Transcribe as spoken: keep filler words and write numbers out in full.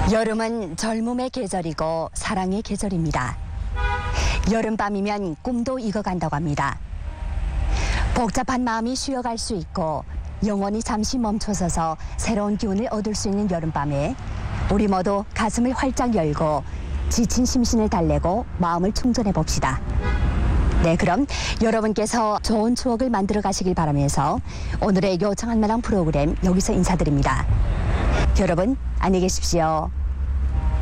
여름은 젊음의 계절이고 사랑의 계절입니다. 여름밤이면 꿈도 익어간다고 합니다. 복잡한 마음이 쉬어갈 수 있고 영혼이 잠시 멈춰서서 새로운 기운을 얻을 수 있는 여름밤에 우리 모두 가슴을 활짝 열고 지친 심신을 달래고 마음을 충전해 봅시다. 네, 그럼 여러분께서 좋은 추억을 만들어 가시길 바라면서 오늘의 요청할 만한 프로그램 여기서 인사드립니다. 여러분, 안녕히 계십시오.